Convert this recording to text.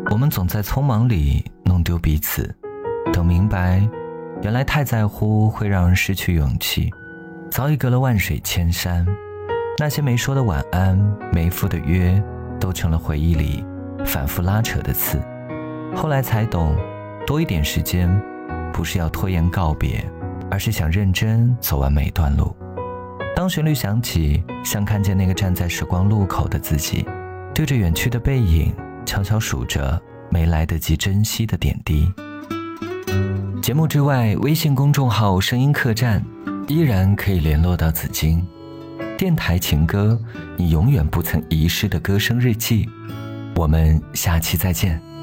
我们总在匆忙里弄丢彼此，等明白原来太在乎会让人失去勇气，早已隔了万水千山。那些没说的晚安，没赴的约，都成了回忆里反复拉扯的刺。后来才懂，多一点时间不是要拖延告别，而是想认真走完每段路。当旋律响起，像看见那个站在时光路口的自己，对着远去的背影悄悄数着没来得及珍惜的点滴。节目之外，微信公众号声音客栈依然可以联络到紫荆。电台情歌，你永远不曾遗失的歌声日记。我们下期再见。